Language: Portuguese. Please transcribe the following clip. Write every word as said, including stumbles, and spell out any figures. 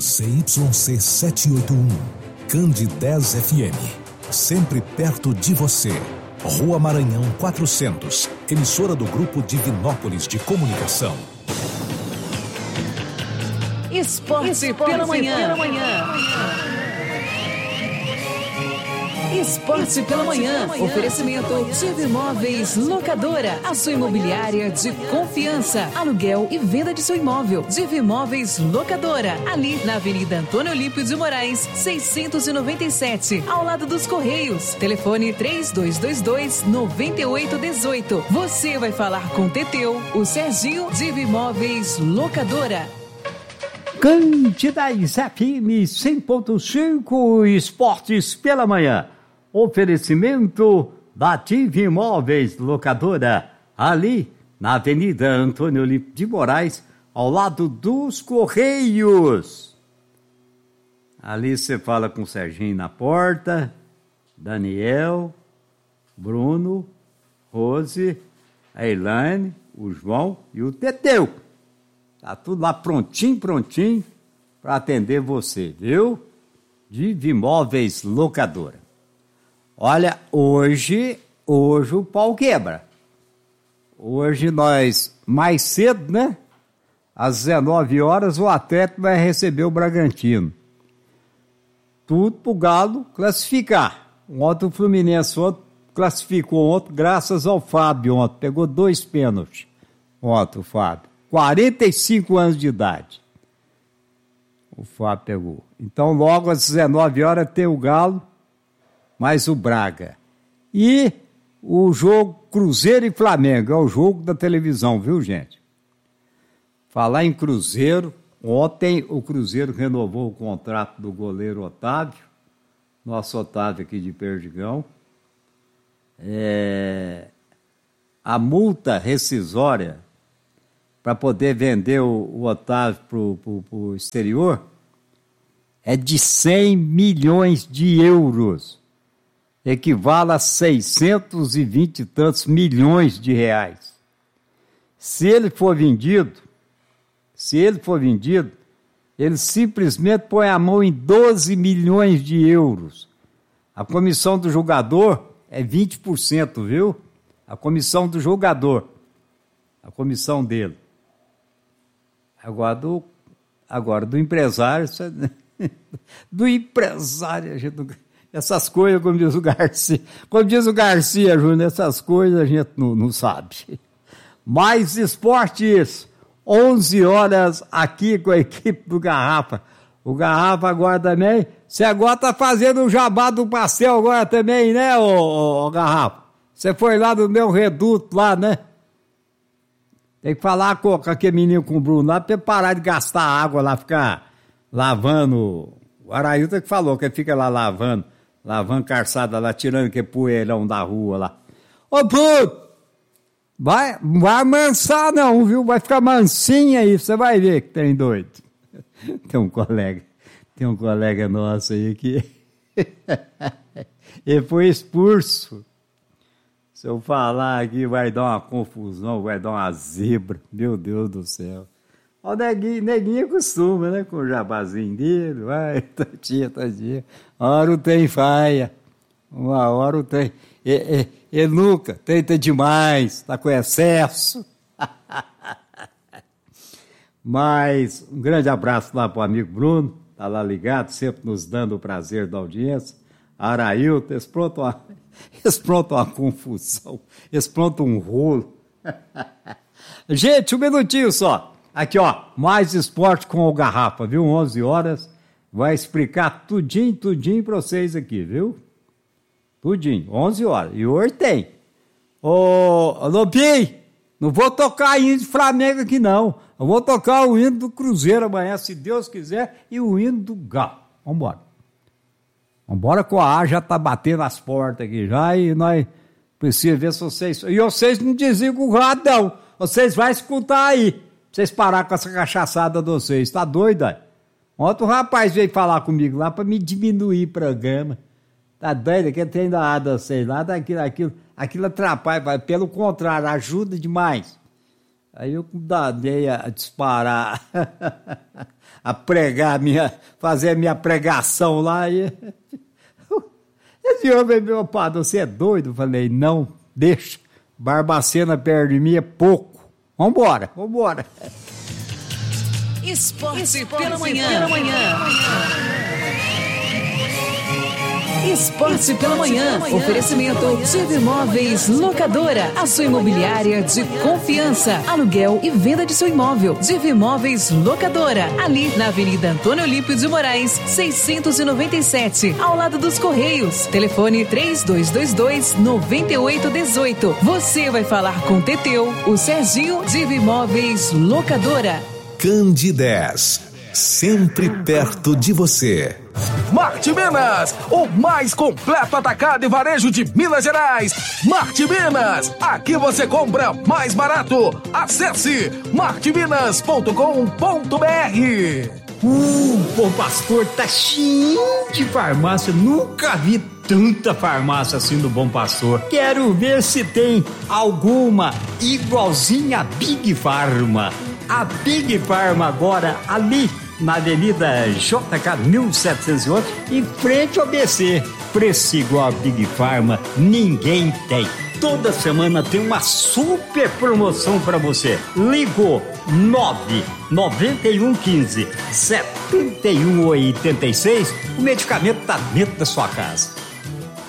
Z Y C setecentos e oitenta e um, Cande dez F M, sempre perto de você. Rua Maranhão quatrocentos, emissora do Grupo Divinópolis de Comunicação. Esporte, Esporte pela manhã. Pela manhã. Esporte pela manhã. Oferecimento Diva Imóveis Locadora. A sua imobiliária de confiança. Aluguel e venda de seu imóvel. Diva Imóveis Locadora. Ali na Avenida Antônio Olímpio de Moraes, seiscentos e noventa e sete. Ao lado dos Correios. Telefone três dois dois dois, nove oito um oito. Você vai falar com o Teteu, o Serginho. Diva Imóveis Locadora. Cande dez F M cem ponto cinco, Esportes pela manhã. Oferecimento da Diva Imóveis Locadora, ali na Avenida Antônio Olímpio de Moraes, ao lado dos Correios. Ali você fala com o Serginho na porta, Daniel, Bruno, Rose, a Elaine, o João e o Teteu. Tá tudo lá prontinho, prontinho para atender você, viu? Diva Imóveis Locadora. Olha, hoje, hoje o pau quebra. Hoje nós, mais cedo, né? Às dezenove horas, o Atlético vai receber o Bragantino. Tudo pro Galo classificar. Ontem o Fluminense ontem, classificou ontem, graças ao Fábio ontem. Pegou dois pênaltis ontem, o Fábio. quarenta e cinco anos de idade. O Fábio pegou. Então, logo às dezenove horas tem o Galo, mais o Braga. E o jogo Cruzeiro e Flamengo, é o jogo da televisão, viu, gente? Falar em Cruzeiro, ontem o Cruzeiro renovou o contrato do goleiro Otávio, nosso Otávio aqui de Perdigão. É... A multa rescisória para poder vender o, o Otávio para o exterior, é de cem milhões de euros. Equivale a seiscentos e vinte e tantos milhões de reais. Se ele for vendido, se ele for vendido, ele simplesmente põe a mão em doze milhões de euros. A comissão do jogador é vinte por cento, viu? A comissão do jogador, a comissão dele. Agora do, agora do empresário, do empresário, a gente não, essas coisas, como diz o Garcia, como diz o Garcia, Júnior, essas coisas a gente não, não sabe. Mais esportes, onze horas aqui com a equipe do Garrafa. O Garrafa agora também, você agora está fazendo o jabá do pastel agora também, né, ô, ô, ô Garrafa? Você foi lá no meu reduto lá, né? Tem que falar com, com aquele menino, com o Bruno lá, pra ele parar de gastar água lá, ficar lavando. O Arailton que falou que ele fica lá lavando, lavando calçada lá, tirando aquele poeirão da rua lá. Ô, Bruno, vai, vai amansar não, viu? Vai ficar mansinho aí, você vai ver que tem doido. Tem um colega, tem um colega nosso aí que ele foi expulso. Se eu falar aqui, vai dar uma confusão, vai dar uma zebra. Meu Deus do céu. O neguinho, neguinho acostuma, né? Com o jabazinho dele, vai, tadinha, tadinha. Uma hora o trem faia, uma hora o trem... E, e, e nunca, tenta demais, tá com excesso. Mas um grande abraço lá pro amigo Bruno, tá lá ligado, sempre nos dando o prazer da audiência. Arailton, eles pronto uma, eles pronto uma confusão, eles pronto um rolo. Gente, um minutinho só. Aqui, ó, mais esporte com o Garrafa, viu? onze horas, vai explicar tudinho, tudinho pra vocês aqui, viu? Tudinho, onze horas. E hoje tem. Ô, Lobinho, não vou tocar hino de Flamengo aqui, não. Eu vou tocar o hino do Cruzeiro amanhã, se Deus quiser, e o hino do Galo. Vambora. Vambora que o A já tá batendo as portas aqui já, e nós precisamos ver se vocês... E vocês não desligam o rádio, não. Vocês vão escutar aí. Vocês parar com essa cachaçada de vocês. Tá doido, aí? Ontem o rapaz veio falar comigo lá pra me diminuir o programa. Tá doido? Que tem nada, sei lá, daquilo, aquilo, aquilo atrapalha. Pelo contrário, ajuda demais. Aí eu dei a disparar a pregar, minha, fazer a minha pregação lá. E... Esse homem, meu padre, você é doido? Eu falei, não, deixa. Barbacena perto de mim é pouco. Vambora, vambora. Esporte, Esporte pela manhã. Pela manhã. Esporte pela manhã. Oferecimento Tive Imóveis Locadora. A sua imobiliária de confiança. Aluguel e venda de seu imóvel. Tive Imóveis Locadora. Ali na Avenida Antônio Olímpio de Moraes, seiscentos e noventa e sete. Ao lado dos Correios. Telefone três dois dois dois, nove oito um oito. Você vai falar com o Teteu, o Serginho. Tive Imóveis Locadora. Candidez. Sempre perto de você. Marte Minas, o mais completo atacado e varejo de Minas Gerais. Marte Minas, aqui você compra mais barato. Acesse marte minas ponto com ponto b r. Uh, Bom Pastor tá cheio de farmácia. Nunca vi tanta farmácia assim do Bom Pastor. Quero ver se tem alguma igualzinha a Big Pharma. A Big Pharma agora ali na Avenida J K mil setecentos e oito, em frente ao B C. Preço igual a Big Pharma, ninguém tem. Toda semana tem uma super promoção para você. Ligou nove nove um um cinco, sete um oito seis, o medicamento tá dentro da sua casa.